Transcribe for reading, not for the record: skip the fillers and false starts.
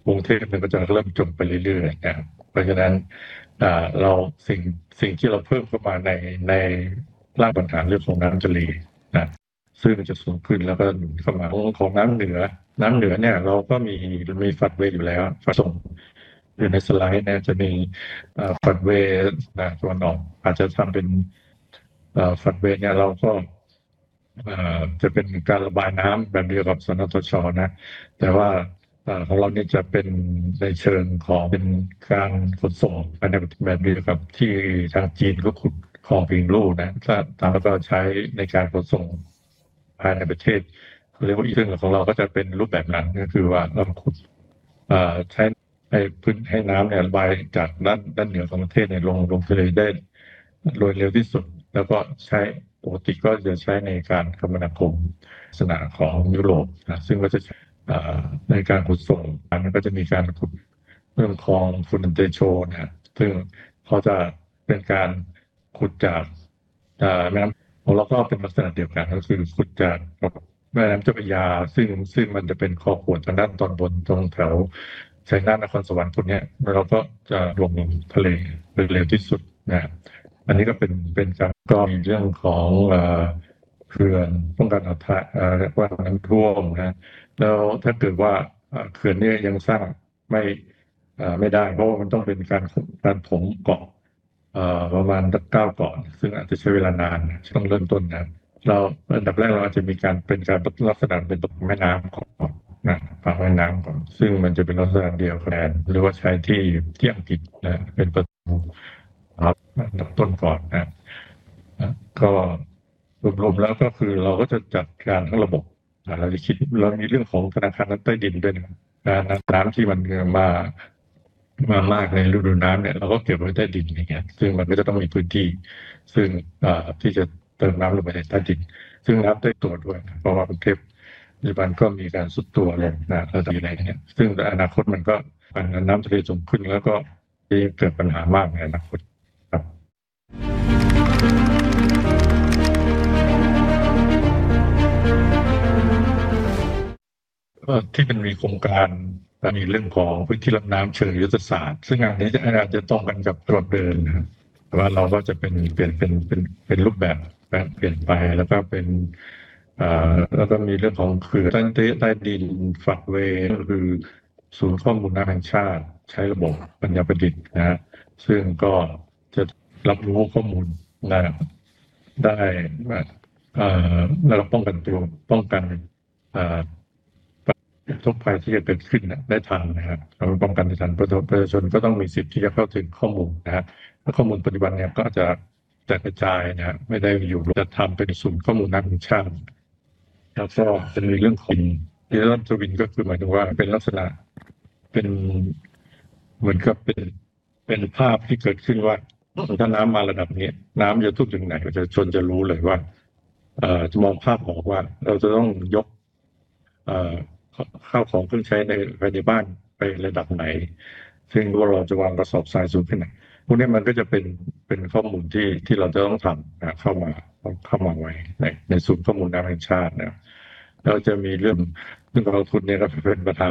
กรุงเทพเนี่ยก็จะเริ่มจมไปเรื่อยๆนะครับเพราะฉะนั้นเราสิ่งสิ่งที่เราเพิ่มเข้ามาในร่างปัญหาเรื่องของน้ำทะเลนะซึ่งมันจะสูงขึ้นแล้วก็หนุนเข้ามาของน้ำเหนือเนี่ยเราก็มีฝัดเวย์อยู่แล้วฝัดส่งอยู่ในสไลด์เนี่ยจะมีฝัดเวย์ตะวันออกอาจจะทำเป็นฝัดเวย์เนี่ยเราก็จะเป็นการระบายน้ำแบบเดียวกับสนทชนะแต่ว่าของเราเนี่ยจะเป็นในเชิงของเป็นการขนส่งภายในแบบเดียวกับที่ทางจีนก็ขุดคลองปิงลู่นะถ้าตามแล้วก็ใช้ในการขนส่งภายในประเทศเรียกว่าอีกเรื่องของเราก็จะเป็นรูปแบบนั้นก็คือว่าเราขุดใช้ให้น้ำเนี่ยระบายจากด้านเหนือของประเทศเนี่ยลงทะเลได้โดยเร็วที่สุดแล้วก็ใช้ปกติก็จะใช้ในการคมนาคมลักษณะของยุโรปนะซึ่งก็จะใช้ในการขนส่งมันก็จะมีการขุดเรื่องคลองฟูนันเตโชนะซึ่งเขาจะเป็นการขุดจากแม่น้ำของเราก็เป็นลักษณะเดียวกันก็คือขุดจากแม่น้ำเจ้าพระยาซึ่งมันจะเป็นคอขวดทางด้านตอนบนตรงแถวชัยนาทนครสวรรค์พวกเนี้ยเราก็จะลงทะเลโดยเร็วที่สุดนะอันนี้ก็เป็นการก็มีเรื่องของเขื่อนป้องกันอัคคีว่าน้ำท่วมนะแล้วถ้าเกิดว่าเขื่อนนี้ยังสร้างไม่ไม่ได้เพราะว่ามันต้องเป็นการถมเกาะประมาณ9 เกาะซึ่งอาจจะใช้เวลานานต้องเริ่มต้นนะเราอันดับแรกเราอาจจะมีการเป็นการลักษณะเป็นตกแม่น้ำก่อนนะฝั่งแม่น้ำก่อนซึ่งมันจะเป็นลักษณะเดียวกันหรือว่าใช้ที่อังกฤษนะเป็นประตูครับอันดับต้นก่อนนะก็รวมๆแล้วก็คือเราก็จะจัดการทั้งระบบเราจะคิดเรามีเรื่องของธนาคารน้ำใต้ดินด้วยนะการน้ำที่มันมากในฤดูน้ำเนี่ยเราก็เก็บไว้ใต้ดินอย่างเงี้ยซึ่งมันก็จะต้องมีพื้นที่ซึ่งที่จะเติมน้ำลงไปในใต้ดินซึ่งน้ำใต้ตัวด้วยนะเพราะว่ากรุงเทพปัจจุบันก็มีการทรุดตัวลงนะระดับอะไรเงี้ยซึ่งในอนาคตมันก็น้ำทะเลสูงขึ้นแล้วก็จะเกิดปัญหามากในอนาคตครับ ที่มันมีโครงการมีเรื่องของพื้นที่รับน้ำเชิงยุทธศาสตร์ซึ่งอันนี้อาจจะตรงกันกับกรอบเดิมนะครับแต่ว่าเราก็จะเป็นเปลี่ยนเป็นรูปแบบเปลี่ยนไปแล้วก็เป็นแล้วก็มีเรื่องของเขื่อนใต้ดินฝักเวย์ก็คือศูนย์ข้อมูลน้ำแห่งชาติใช้ระบบปัญญาประดิษฐ์นะฮะซึ่งก็จะรับรู้ข้อมูลได้ได้เอ่แล้วก็ป้องกันเอ่อ ทุกภัยที่จะเกิดขึ้นได้ทันนะครับเราป้องกันได้ทันประชาชนก็ต้องมีสิทธิ์ที่จะเข้าถึงข้อมูลนะฮะและข้อมูลปัจจุบันเนี่ยก็จะแตกกระจายนะฮะไม่ได้อยู่จะทำเป็นศูนย์ข้อมูลนักวิชาติแล้วก็จะมีเรื่องของดิจิทัลทวินก็คือหมายถึงว่าเป็นลักษณะเป็นเหมือนกับเป็นภาพที่เกิดขึ้นว่าถ้าน้ำมาระดับนี้น้ำจะท่วมถึงไหนประชาชนจะรู้เลยว่าจะมองภาพออกว่าเราจะต้องยก เอ่อข้าวของเครื่องใช้ภายในบ้านไประดับไหนซึ่งว่าเราจะวางกระสอบทรายสูงขึ้นไหนพวกนี้มันก็จะเป็นข้อมูลที่เราจะต้องทำนะเข้ามาไว้ในศูนย์ข้อมูลน้ำแห่งชาตินะแล้วจะมีเรื่องกองทุนเนี่ยก็เป็นประธาน